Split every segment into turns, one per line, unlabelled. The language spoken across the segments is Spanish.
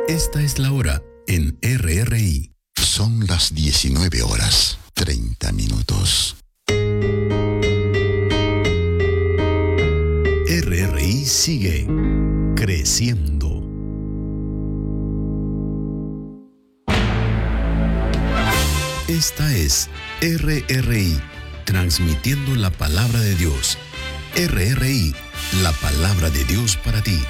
Esta es la hora en RRI.
Son las 19:30.
RRI sigue creciendo. Esta es RRI, transmitiendo la palabra de Dios. RRI, la palabra de Dios para ti.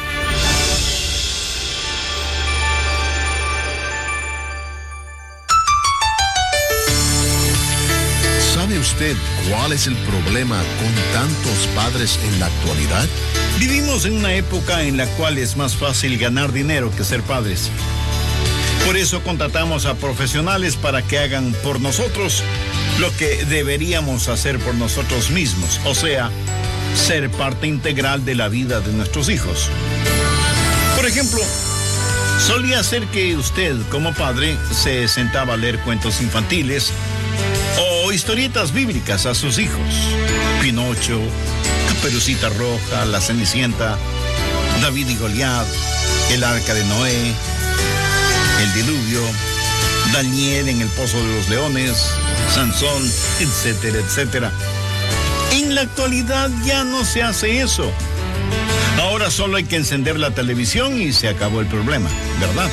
¿Sabe usted cuál es el problema con tantos padres en la actualidad?
Vivimos en una época en la cual es más fácil ganar dinero que ser padres. Por eso contratamos a profesionales para que hagan por nosotros lo que deberíamos hacer por nosotros mismos, o sea, ser parte integral de la vida de nuestros hijos. Por ejemplo, solía ser que usted, como padre, se sentaba a leer cuentos infantiles o historietas bíblicas a sus hijos. Pinocho, Caperucita Roja, La Cenicienta, David y Goliat, el Arca de Noé, el Diluvio, Daniel en el Pozo de los Leones, Sansón, etcétera, etcétera. En la actualidad ya no se hace eso. Ahora solo hay que encender la televisión y se acabó el problema, ¿verdad?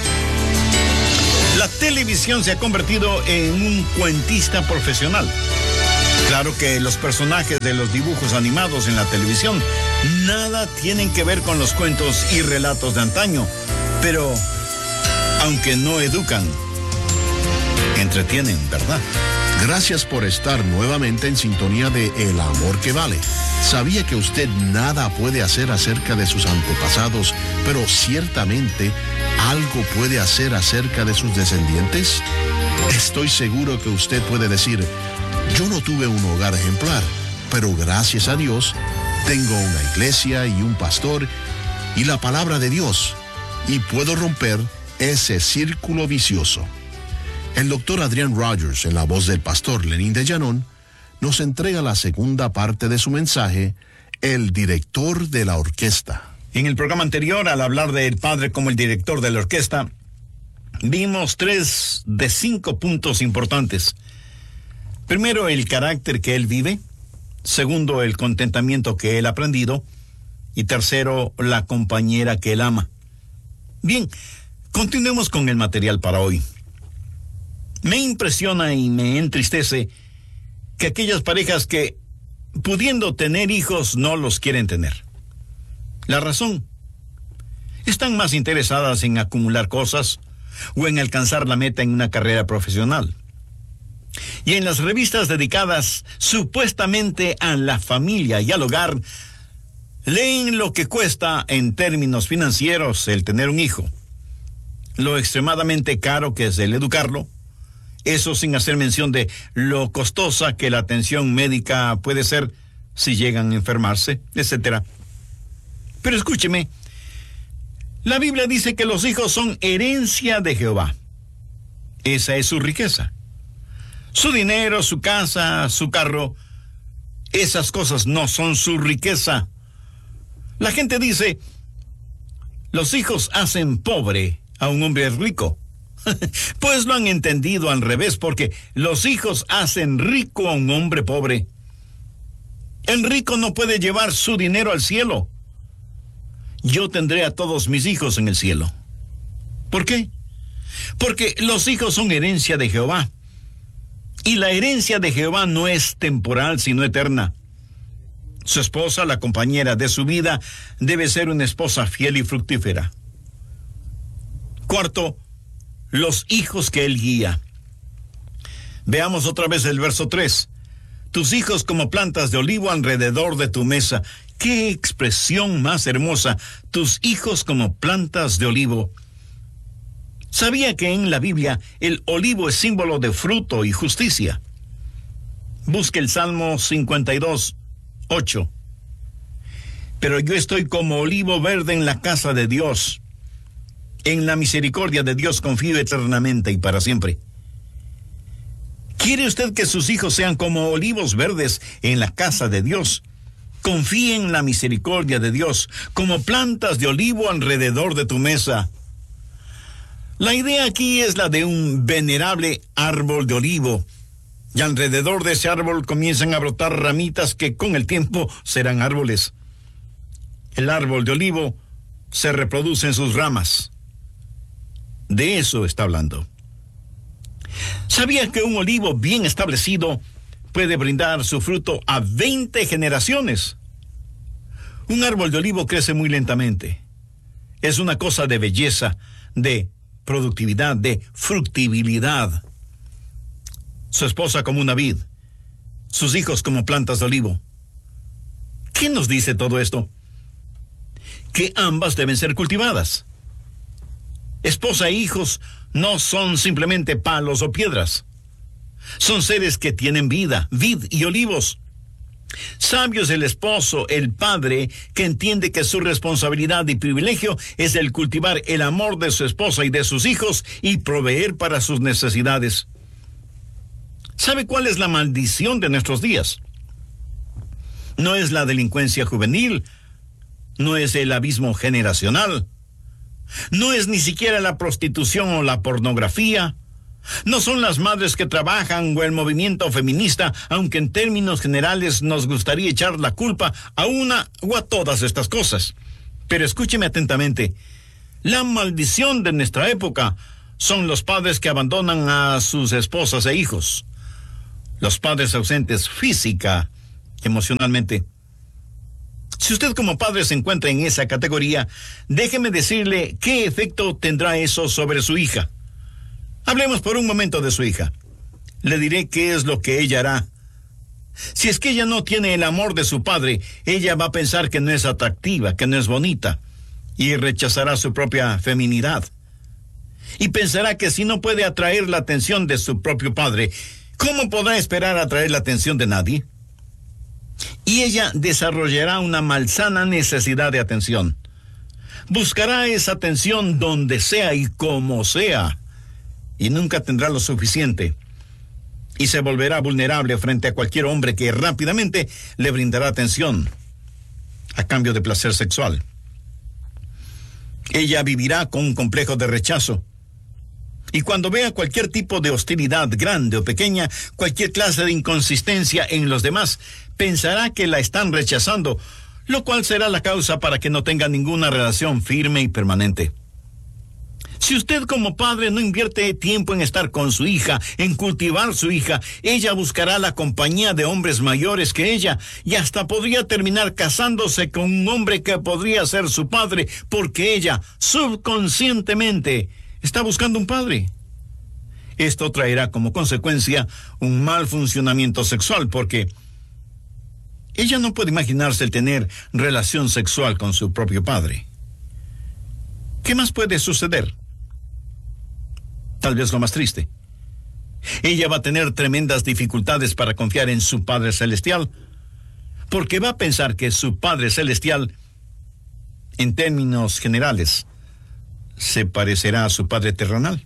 La televisión se ha convertido en un cuentista profesional. Claro que los personajes de los dibujos animados en la televisión nada tienen que ver con los cuentos y relatos de antaño, pero aunque no educan, entretienen, ¿verdad?
Gracias por estar nuevamente en sintonía de El Amor que Vale. ¿Sabía que usted nada puede hacer acerca de sus antepasados, pero ciertamente algo puede hacer acerca de sus descendientes? Estoy seguro que usted puede decir, yo no tuve un hogar ejemplar, pero gracias a Dios tengo una iglesia y un pastor y la palabra de Dios, y puedo romper ese círculo vicioso. El doctor Adrian Rogers, en la voz del pastor Lenín de Llanón, nos entrega la segunda parte de su mensaje, El director de la orquesta.
En el programa anterior, al hablar del padre como el director de la orquesta, vimos 3 de 5 puntos importantes. Primero, el carácter que él vive. Segundo, el contentamiento que él ha aprendido. Y tercero, la compañera que él ama. Bien, continuemos con el material para hoy. Me impresiona y me entristece que aquellas parejas que, pudiendo tener hijos, no los quieren tener. La razón: están más interesadas en acumular cosas o en alcanzar la meta en una carrera profesional. Y en las revistas dedicadas supuestamente a la familia y al hogar, leen lo que cuesta en términos financieros el tener un hijo, lo extremadamente caro que es el educarlo, eso sin hacer mención de lo costosa que la atención médica puede ser si llegan a enfermarse, etcétera. Pero escúcheme, la Biblia dice que los hijos son herencia de Jehová. Esa es su riqueza. Su dinero, su casa, su carro, esas cosas no son su riqueza. La gente dice, los hijos hacen pobre a un hombre rico. Pues lo han entendido al revés, porque los hijos hacen rico a un hombre pobre. El rico no puede llevar su dinero al cielo. Yo tendré a todos mis hijos en el cielo. ¿Por qué? Porque los hijos son herencia de Jehová. Y la herencia de Jehová no es temporal, sino eterna. Su esposa, la compañera de su vida, debe ser una esposa fiel y fructífera. Cuarto, los hijos que él guía. Veamos otra vez el verso 3. Tus hijos como plantas de olivo alrededor de tu mesa. ¡Qué expresión más hermosa! Tus hijos como plantas de olivo. ¿Sabía que en la Biblia el olivo es símbolo de fruto y justicia? Busque el Salmo 52:8. Pero yo estoy como olivo verde en la casa de Dios. En la misericordia de Dios confío eternamente y para siempre. ¿Quiere usted que sus hijos sean como olivos verdes en la casa de Dios? Confíe en la misericordia de Dios, como plantas de olivo alrededor de tu mesa. La idea aquí es la de un venerable árbol de olivo, y alrededor de ese árbol comienzan a brotar ramitas que con el tiempo serán árboles. El árbol de olivo se reproduce en sus ramas. De eso está hablando. ¿Sabía que un olivo bien establecido puede brindar su fruto a 20 generaciones? Un árbol de olivo crece muy lentamente. Es una cosa de belleza, de productividad, de fructibilidad. Su esposa como una vid, sus hijos como plantas de olivo. ¿Qué nos dice todo esto? Que ambas deben ser cultivadas. Esposa e hijos no son simplemente palos o piedras. Son seres que tienen vida, vid y olivos. Sabio es el esposo, el padre, que entiende que su responsabilidad y privilegio es el cultivar el amor de su esposa y de sus hijos y proveer para sus necesidades. ¿Sabe cuál es la maldición de nuestros días? No es la delincuencia juvenil, no es el abismo generacional, no es ni siquiera la prostitución o la pornografía, no son las madres que trabajan o el movimiento feminista, aunque en términos generales nos gustaría echar la culpa a una o a todas estas cosas. Pero escúcheme atentamente, la maldición de nuestra época son los padres que abandonan a sus esposas e hijos, los padres ausentes física, emocionalmente. Si usted como padre se encuentra en esa categoría, déjeme decirle qué efecto tendrá eso sobre su hija. Hablemos por un momento de su hija. Le diré qué es lo que ella hará. Si es que ella no tiene el amor de su padre, ella va a pensar que no es atractiva, que no es bonita, y rechazará su propia feminidad. Y pensará que si no puede atraer la atención de su propio padre, ¿cómo podrá esperar atraer la atención de nadie? Y ella desarrollará una malsana necesidad de atención. Buscará esa atención donde sea y como sea, y nunca tendrá lo suficiente, y se volverá vulnerable frente a cualquier hombre que rápidamente le brindará atención a cambio de placer sexual. Ella vivirá con un complejo de rechazo, y cuando vea cualquier tipo de hostilidad, grande o pequeña, cualquier clase de inconsistencia en los demás, pensará que la están rechazando, lo cual será la causa para que no tenga ninguna relación firme y permanente. Si usted como padre no invierte tiempo en estar con su hija, en cultivar su hija, ella buscará la compañía de hombres mayores que ella y hasta podría terminar casándose con un hombre que podría ser su padre, porque ella subconscientemente está buscando un padre. Esto traerá como consecuencia un mal funcionamiento sexual, porque ella no puede imaginarse el tener relación sexual con su propio padre. ¿Qué más puede suceder? Tal vez lo más triste. Ella va a tener tremendas dificultades para confiar en su Padre Celestial, porque va a pensar que su Padre Celestial, en términos generales, se parecerá a su Padre terrenal.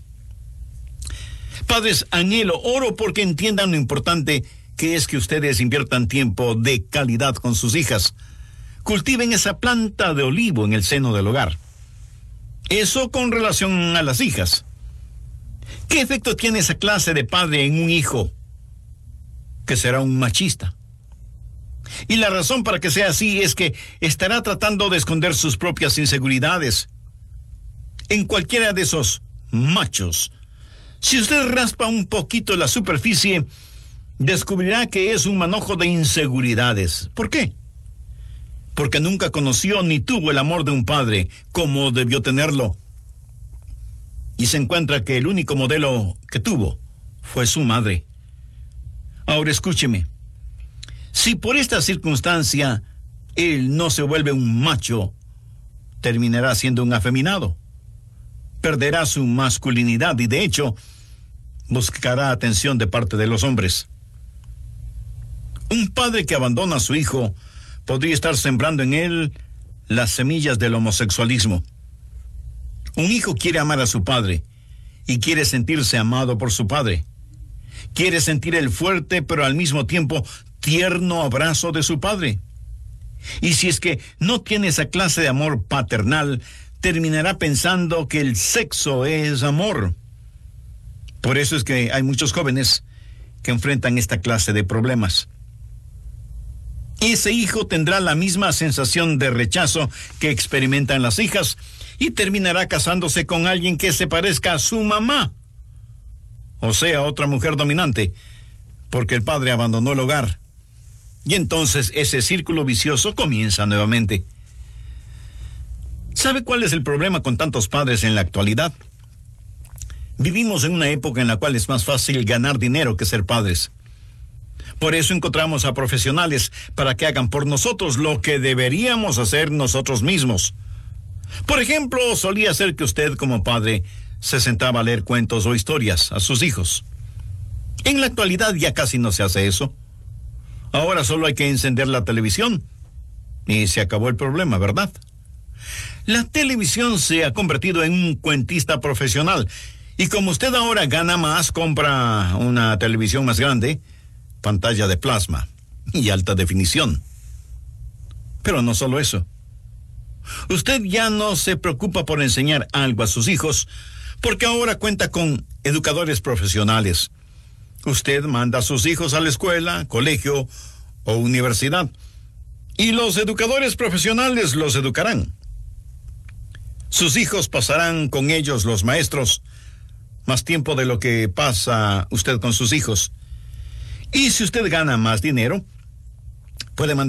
Padres, anhelo, oro porque entiendan lo importante que es que ustedes inviertan tiempo de calidad con sus hijas. Cultiven esa planta de olivo en el seno del hogar. Eso con relación a las hijas. ¿Qué efecto tiene esa clase de padre en un hijo que será un machista? Y la razón para que sea así es que estará tratando de esconder sus propias inseguridades. En cualquiera de esos machos, si usted raspa un poquito la superficie, descubrirá que es un manojo de inseguridades. ¿Por qué? Porque nunca conoció ni tuvo el amor de un padre como debió tenerlo. Y se encuentra que el único modelo que tuvo fue su madre. Ahora escúcheme. Si por esta circunstancia él no se vuelve un macho, terminará siendo un afeminado. Perderá su masculinidad y de hecho buscará atención de parte de los hombres. Un padre que abandona a su hijo podría estar sembrando en él las semillas del homosexualismo. Un hijo quiere amar a su padre y quiere sentirse amado por su padre. Quiere sentir el fuerte pero al mismo tiempo tierno abrazo de su padre. Y si es que no tiene esa clase de amor paternal, terminará pensando que el sexo es amor. Por eso es que hay muchos jóvenes que enfrentan esta clase de problemas. Ese hijo tendrá la misma sensación de rechazo que experimentan las hijas y terminará casándose con alguien que se parezca a su mamá, o sea, otra mujer dominante, porque el padre abandonó el hogar. Y entonces ese círculo vicioso comienza nuevamente. ¿Sabe cuál es el problema con tantos padres en la actualidad? Vivimos en una época en la cual es más fácil ganar dinero que ser padres. Por eso encontramos a profesionales para que hagan por nosotros lo que deberíamos hacer nosotros mismos. Por ejemplo, solía ser que usted como padre se sentaba a leer cuentos o historias a sus hijos. En la actualidad ya casi no se hace eso. Ahora solo hay que encender la televisión y se acabó el problema, ¿verdad? La televisión se ha convertido en un cuentista profesional y como usted ahora gana más, compra una televisión más grande, pantalla de plasma y alta definición. Pero no solo eso. Usted ya no se preocupa por enseñar algo a sus hijos, porque ahora cuenta con educadores profesionales. Usted manda a sus hijos a la escuela, colegio o universidad, y los educadores profesionales los educarán. Sus hijos pasarán con ellos, los maestros, más tiempo de lo que pasa usted con sus hijos. Y si usted gana más dinero, puede mandar